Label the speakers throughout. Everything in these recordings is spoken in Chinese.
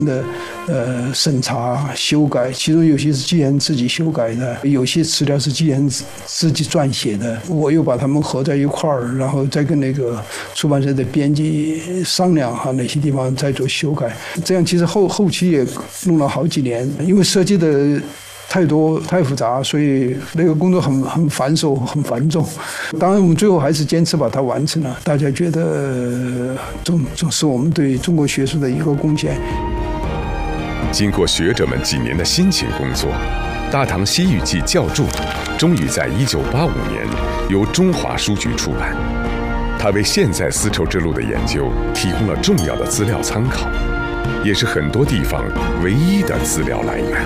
Speaker 1: 的审查修改，其中有些是纪言自己修改的，有些资料是纪言自己撰写的，我又把它们合在一块儿，然后再跟那个出版社的编辑商量哈，哪些地方再做修改。这样其实后期也弄了好几年，因为涉及的太多太复杂，所以那个工作很繁琐很繁重。当然我们最后还是坚持把它完成了，大家觉得总是我们对中国学术的一个贡献。
Speaker 2: 经过学者们几年的辛勤工作，《大唐西域记》校注终于在1985年由中华书局出版。它为现在丝绸之路的研究提供了重要的资料参考，也是很多地方唯一的资料来源。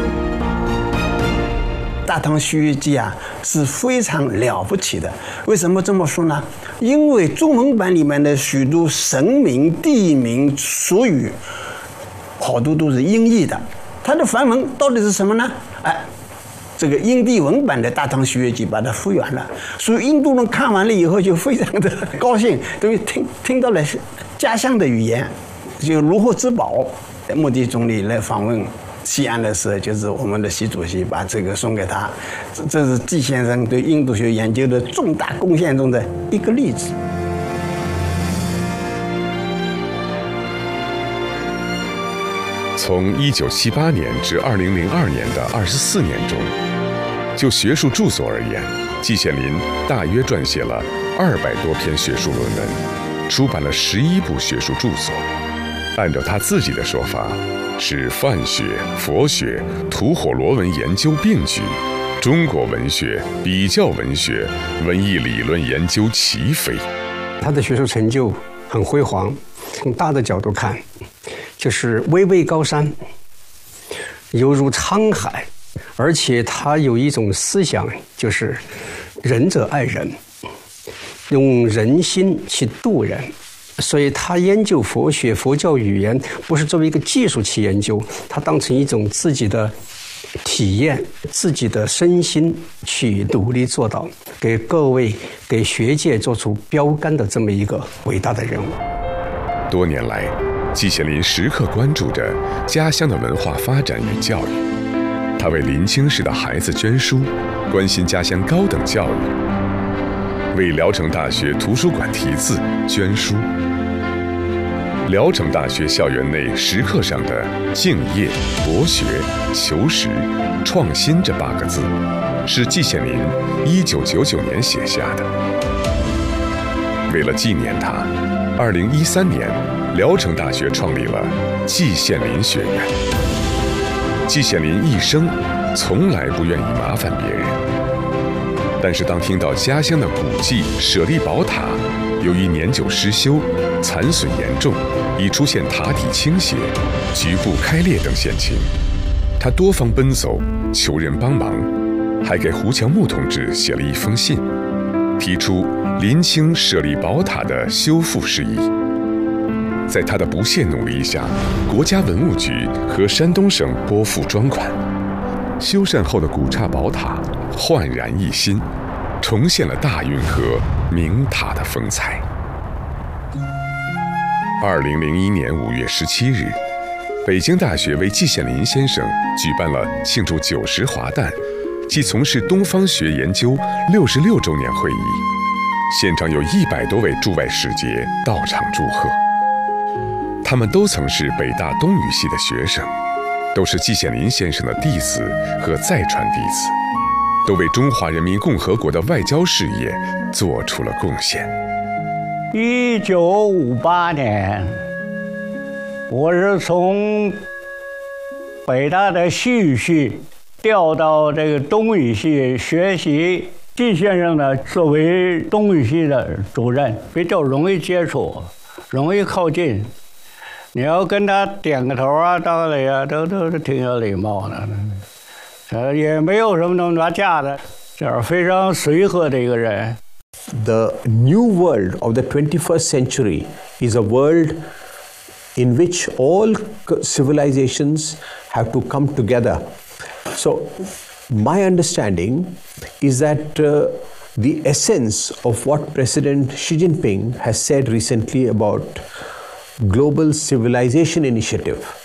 Speaker 3: 《大唐西域记》是非常了不起的。为什么这么说呢？因为中文版里面的许多神名、地名、俗语，好多都是音译的。它的梵文到底是什么呢？这个印地文版的《大唐西域记》把它复原了，所以印度人看完了以后就非常的高兴，等于听到了家乡的语言，就如获至宝。莫迪总理来访问西安的时候，就是我们的习主席把这个送给他，这是季先生对印度学研究的重大贡献中的一个例子。
Speaker 2: 从1978年至2002年的24年中，就学术著作而言，季羡林大约撰写了200多篇学术论文，出版了11部学术著作。按照他自己的说法，是梵学、佛学、吐火罗文研究并举，中国文学、比较文学、文艺理论研究齐飞。
Speaker 4: 他的学术成就很辉煌，从大的角度看，就是巍巍高山，犹如沧海，而且他有一种思想，就是仁者爱人，用人心去度人。所以他研究佛学、佛教语言，不是作为一个技术去研究，他当成一种自己的体验、自己的身心去努力做到，给各位、给学界做出标杆的这么一个伟大的人物。
Speaker 2: 多年来，季羡林时刻关注着家乡的文化发展与教育，他为临清市的孩子捐书，关心家乡高等教育，为聊城大学图书馆题字捐书。聊城大学校园内石刻上的“敬业、博学、求实、创新”这8个字，是季羡林1999年写下的。为了纪念他，2013年，聊城大学创立了季羡林学院。季羡林一生从来不愿意麻烦别人，但是当听到家乡的古迹舍利宝塔由于年久失修、残损严重，已出现塔体倾斜、局部开裂等险情，他多方奔走求人帮忙，还给胡乔木同志写了一封信，提出临清舍利宝塔的修复事宜。在他的不懈努力下，国家文物局和山东省拨付专款，修缮后的古刹宝塔焕然一新，重现了大运河明塔的风采。2001年5月17日，北京大学为季羡林先生举办了庆祝90华诞即从事东方学研究66周年会议，现场有100多位驻外使节到场祝贺。他们都曾是北大东语系的学生，都是季羡林先生的弟子和再传弟子，都为中华人民共和国的外交事业做出了贡献。
Speaker 5: 1958年，我是从北大的西语系调到这个东语系学习。季先生呢，作为东语系的主任，比较容易接触，容易靠近。你要跟他点个头啊、道理啊，都挺有礼貌的，也没有什么那么大架子，就是非常随和的一个人。
Speaker 6: The new world of the 21st century is a world in which all civilizations have to come together. So, my understanding is that the essence of what President Xi Jinping has said recently about Global Civilization Initiative